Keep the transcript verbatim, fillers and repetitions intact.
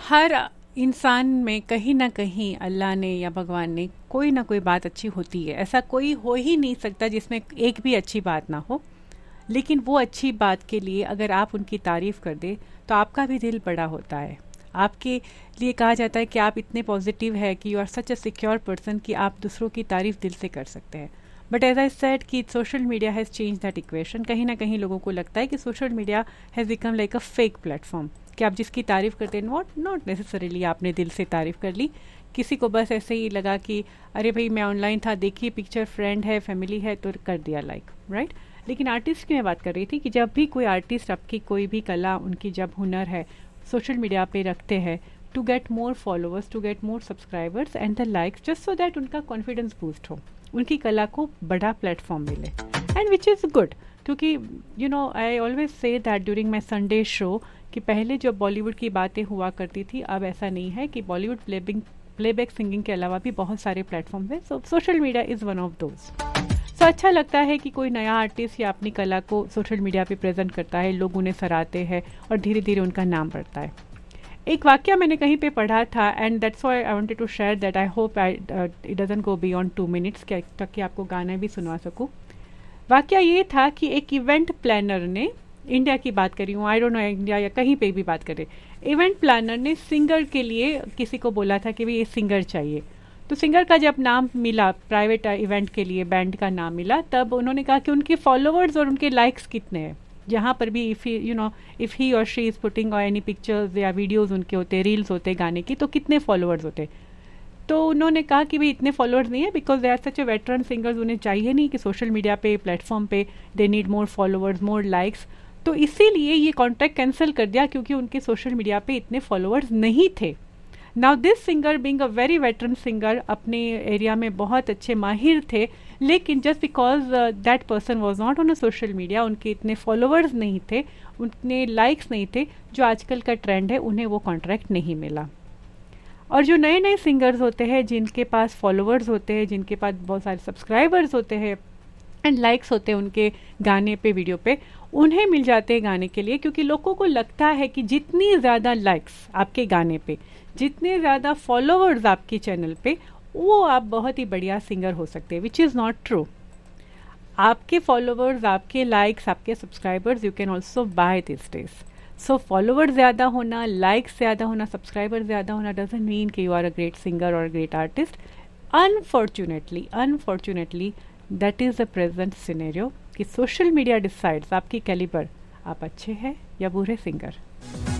हर इंसान में कहीं ना कहीं अल्लाह ने या भगवान ने कोई ना कोई बात अच्छी होती है। ऐसा कोई हो ही नहीं सकता जिसमें एक भी अच्छी बात ना हो। लेकिन वो अच्छी बात के लिए अगर आप उनकी तारीफ़ कर दे तो आपका भी दिल बड़ा होता है। आपके लिए कहा जाता है कि आप इतने पॉजिटिव है कि you are such a secure person कि आप दूसरों की तारीफ़ दिल से कर सकते हैं। बट एज आई सेड कि social media has change that equation. कहीं ना कहीं लोगों को लगता है कि social media has become like a fake platform, कि आप जिसकी तारीफ़ करते हैं नॉट नॉट नेसेसरीली आपने दिल से तारीफ़ कर ली, किसी को बस ऐसे ही लगा कि अरे भाई मैं ऑनलाइन था, देखिए पिक्चर, फ्रेंड है, फैमिली है, तो कर दिया लाइक, राइट। लेकिन आर्टिस्ट की मैं बात कर रही थी कि जब भी कोई आर्टिस्ट आपकी कोई भी कला, उनकी जब हुनर है सोशल मीडिया पे रखते हैं to get more followers, to get more subscribers and the likes, just so that उनका कॉन्फिडेंस बूस्ट हो, उनकी कला को बड़ा प्लेटफॉर्म मिले, एंड विच इज़ गुड। क्योंकि you know I always say that during my Sunday show कि पहले जो बॉलीवुड की बातें हुआ करती थी, अब ऐसा नहीं है कि बॉलीवुड प्लेबिंग प्लेबैक सिंगिंग के अलावा भी बहुत सारे प्लेटफॉर्म्स हैं। सो social media is one of those. सो अच्छा लगता है कि कोई नया आर्टिस्ट या अपनी कला को सोशल मीडिया पे प्रेजेंट करता है, लोग उन्हें सराहते हैं और धीरे धीरे उनका नाम बढ़ता है। एक वाक्य मैंने कहीं पे पढ़ा था, and that's why I wanted to share that. I hope I it doesn't go beyond two minutes ताकि आपको गाना भी सुनवा सकूँ। वाक्य ये था कि एक इवेंट प्लानर ने, इंडिया की बात कर रही हूँ, आई डोंट नो इंडिया या कहीं पे भी बात करें, इवेंट प्लानर ने सिंगर के लिए किसी को बोला था कि भाई ये सिंगर चाहिए। तो सिंगर का जब नाम मिला, प्राइवेट इवेंट के लिए बैंड का नाम मिला, तब उन्होंने कहा कि उनके फॉलोअर्स और उनके लाइक्स कितने हैं। जहाँ पर भी if you know if he और शी इज़ पुटिंग और एनी पिक्चर्स या वीडियोज़ उनके होते, रील्स होते गाने की, तो कितने फॉलोअर्स होते। तो उन्होंने कहा कि भाई इतने फॉलोअर्स नहीं है, because they are such A veteran singers, उन्हें चाहिए नहीं कि सोशल मीडिया पे, प्लेटफॉर्म पे they need more followers, more likes. तो इसीलिए ये कॉन्ट्रैक्ट कैंसिल कर दिया, क्योंकि उनके सोशल मीडिया पे इतने फॉलोअर्स नहीं थे। Now this singer being a very veteran singer, अपने एरिया में बहुत अच्छे माहिर थे, लेकिन just because that person was not on a social media, उनके इतने फॉलोअर्स नहीं थे, उतने लाइक्स नहीं थे, जो आजकल का ट्रेंड है, उन्हें वो कॉन्ट्रैक्ट नहीं मिला। और जो नए नए सिंगर्स होते हैं, जिनके पास फॉलोअर्स होते हैं, जिनके पास बहुत सारे सब्सक्राइबर्स होते हैं एंड लाइक्स होते हैं उनके गाने पे, वीडियो पे, उन्हें मिल जाते हैं गाने के लिए, क्योंकि लोगों को लगता है कि जितनी ज़्यादा लाइक्स आपके गाने पे, जितने ज़्यादा फॉलोअर्स आपके चैनल पे, वो आप बहुत ही बढ़िया सिंगर हो सकते हैं, विच इज़ नॉट ट्रू। आपके फॉलोअर्स, आपके लाइक्स, आपके subscribers you can also by this days. So followers ज़्यादा होना, लाइक्स ज़्यादा होना, सब्सक्राइबर ज़्यादा होना डजंट मीन कि you are a great singer और great artist. Unfortunately unfortunately that is the present scenario कि सोशल मीडिया डिसाइड्स आपकी कैलिबर, आप अच्छे हैं या बुरे सिंगर।